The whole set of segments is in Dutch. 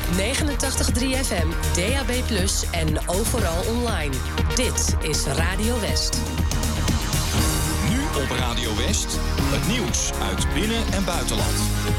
89.3 FM, DAB+ en overal online. Dit is Radio West. Nu op Radio West, het nieuws uit binnen- en buitenland.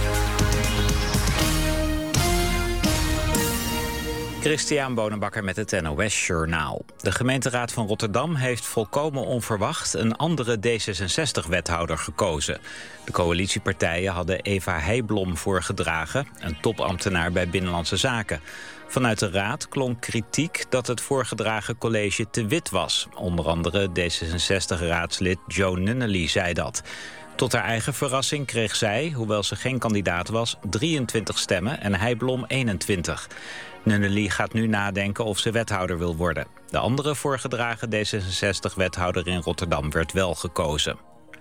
Christian Bonenbakker met het NOS Journaal. De gemeenteraad van Rotterdam heeft volkomen onverwacht een andere D66-wethouder gekozen. De coalitiepartijen hadden Eva Heijblom voorgedragen, een topambtenaar bij Binnenlandse Zaken. Vanuit de raad klonk kritiek dat het voorgedragen college te wit was. Onder andere D66-raadslid Jo Nunnely zei dat. Tot haar eigen verrassing kreeg zij, hoewel ze geen kandidaat was, 23 stemmen en Heijblom 21. Nunnely gaat nu nadenken of ze wethouder wil worden. De andere voorgedragen D66-wethouder in Rotterdam werd wel gekozen.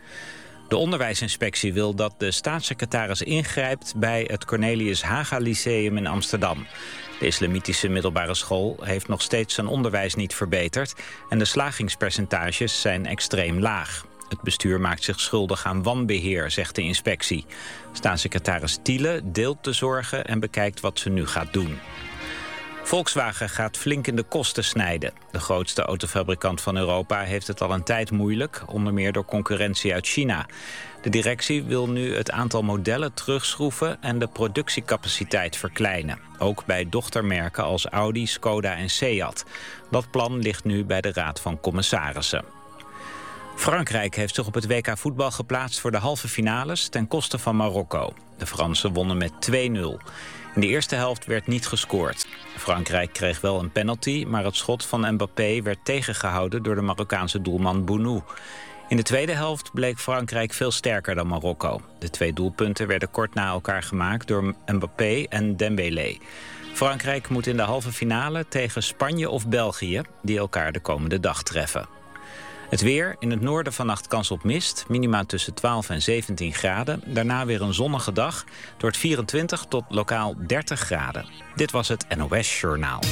De onderwijsinspectie wil dat de staatssecretaris ingrijpt bij het Cornelius Haga Lyceum in Amsterdam. De islamitische middelbare school heeft nog steeds zijn onderwijs niet verbeterd en de slagingspercentages zijn extreem laag. Het bestuur maakt zich schuldig aan wanbeheer, zegt de inspectie. Staatssecretaris Thiele deelt de zorgen en bekijkt wat ze nu gaat doen. Volkswagen gaat flink in de kosten snijden. De grootste autofabrikant van Europa heeft het al een tijd moeilijk, onder meer door concurrentie uit China. De directie wil nu het aantal modellen terugschroeven en de productiecapaciteit verkleinen. Ook bij dochtermerken als Audi, Skoda en Seat. Dat plan ligt nu bij de Raad van Commissarissen. Frankrijk heeft zich op het WK voetbal geplaatst voor de halve finales ten koste van Marokko. De Fransen wonnen met 2-0. In de eerste helft werd niet gescoord. Frankrijk kreeg wel een penalty, maar het schot van Mbappé werd tegengehouden door de Marokkaanse doelman Bounou. In de tweede helft bleek Frankrijk veel sterker dan Marokko. De 2 doelpunten werden kort na elkaar gemaakt door Mbappé en Dembélé. Frankrijk moet in de halve finale tegen Spanje of België, die elkaar de komende dag treffen. Het weer, in het noorden vannacht kans op mist, minima tussen 12 en 17 graden. Daarna weer een zonnige dag, het wordt 24 tot lokaal 30 graden. Dit was het NOS Journaal.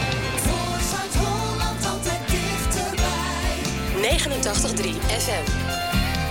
Voor Zuid-Holland altijd dichterbij. 89.3 FM.